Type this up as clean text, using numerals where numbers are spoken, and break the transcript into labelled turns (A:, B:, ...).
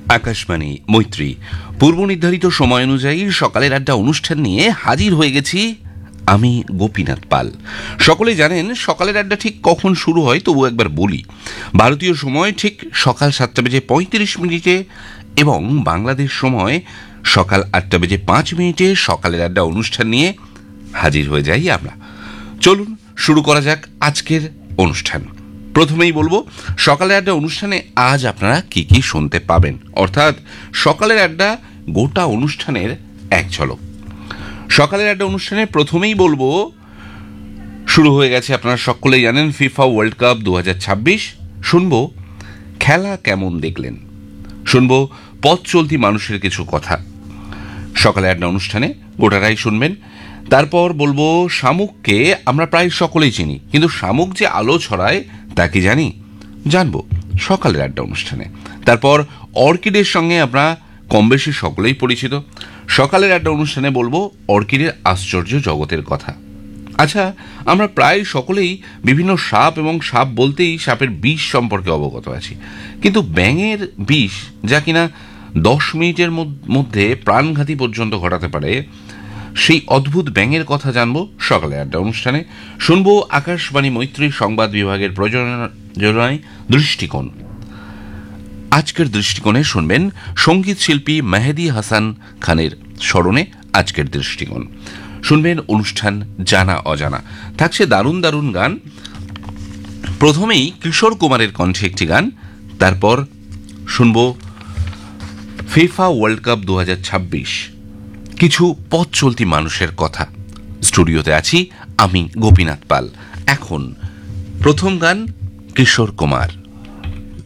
A: আকাশবাণী মৈত্রী পূর্ব নির্ধারিত সময় অনুযায়ী সকালের আড্ডা অনুষ্ঠান নিয়ে হাজির হয়ে গেছি আমি গোপীনাথ পাল। সকলেই জানেন সকালের আড্ডা ঠিক কখন শুরু হয়, তবু একবার বলি। ভারতীয় সময় ঠিক সকাল 7:35 এবং বাংলাদেশ সময় সকাল 8:05 সকালের আড্ডা অনুষ্ঠান নিয়ে হাজির হয়ে যাই আমরা। চলুন শুরু করা যাক আজকের অনুষ্ঠান। প্রথমেই বলবো সকালের আড্ডা অনুষ্ঠানে আজ আপনারা কি কি শুনতে পাবেন, অর্থাৎ সকালের আড্ডা গোটা অনুষ্ঠানের এক ঝলক। সকালের আড্ডা অনুষ্ঠানে প্রথমেই বলবো শুরু হয়ে গেছে, আপনারা সকলেই জানেন ফিফা ওয়ার্ল্ড কাপ 2026। শুনবো খেলা কেমন দেখলেন, শুনবো পথ চলতি মানুষের কিছু কথা সকালের আড্ডা অনুষ্ঠানে গোটাটাই শুনবেন। তারপর বলবো শামুককে আমরা প্রায় সকলেই চিনি, কিন্তু শামুক যে আলো ছড়ায় তা কি জানবো সকালের আড্ডা অনুষ্ঠানে। তারপর অর্কিডের সঙ্গে আমরা কম বেশি সকলেই পরিচিত। সকালের আড্ডা অনুষ্ঠানে বলবো অর্কিডের আশ্চর্য জগতের কথা। আচ্ছা, আমরা প্রায় সকলেই বিভিন্ন সাপ এবং সাপ বলতেই সাপের বিষ সম্পর্কে অবগত আছি, কিন্তু ব্যাঙের বিষ যা কিনা 10 মিনিটের মধ্যে প্রাণঘাতী পর্যন্ত ঘটাতে পারে, সেই অদ্ভুত ব্যাঙের কথা জানবো সকালের আড্ডা অনুষ্ঠানে। শুনবো আকাশবাণী মৈত্রীর সংবাদ বিভাগের প্রযোজনায় দৃষ্টিকোণ। আজকের দৃষ্টিকোণে শুনবেন সঙ্গীত শিল্পী মেহেদী হাসান খানের স্মরণে আজকের দৃষ্টিকোণ। শুনবেন অনুষ্ঠান জানা অজানা, থাকছে দারুণ দারুণ গান। প্রথমেই কিশোর কুমারের কণ্ঠে একটি গান, তারপর শুনবো ফিফা ওয়ার্ল্ড কাপ 2026, কিছু পথ চলতি মানুষের কথা। স্টুডিওতে আছি আমি গোপীনাথ পাল। এখন প্রথম গান কিশোর কুমার।